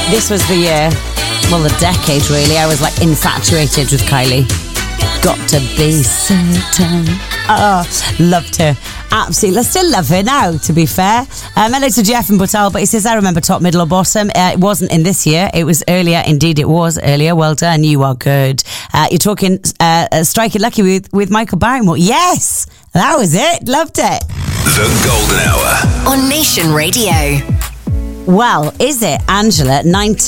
This was the year, well, the decade really. I was like infatuated with Kylie. Got to be certain. Oh, loved her. Absolutely. I still love her now, to be fair. Hello to Jeff and Buttal, but he says, I remember top, middle or bottom. It wasn't in this year. It was earlier. Indeed, it was earlier. Well done. You are good. You're talking Strike It Lucky with Michael Barrymore. Yes, that was it. Loved it. The Golden Hour. On Nation Radio. Well, is it, Angela,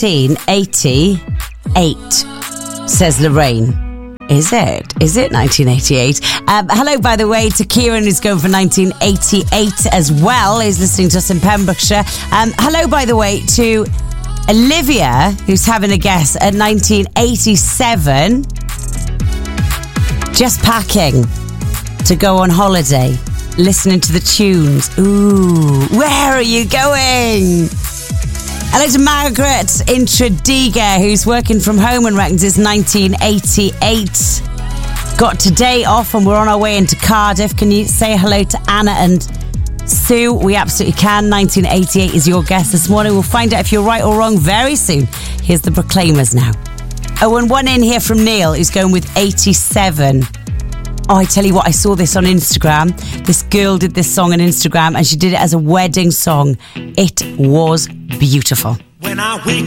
1988, says Lorraine. Is it? Is it 1988? Hello, by the way, to Kieran, who's going for 1988 as well, who's listening to us in Pembrokeshire. Hello, by the way, to Olivia, who's having a guess at 1987. Just packing to go on holiday, listening to the tunes. Ooh, where are you going? Hello to Margaret in Tredegar, who's working from home and reckons it's 1988. Got today off and we're on our way into Cardiff. Can you say hello to Anna and Sue? We absolutely can. 1988 is your guess this morning. We'll find out if you're right or wrong very soon. Here's the Proclaimers now. Oh, and one in here from Neil, who's going with 87. Oh, I tell you what, I saw this on Instagram. This girl did this song on Instagram and she did it as a wedding song. It was beautiful. When I wake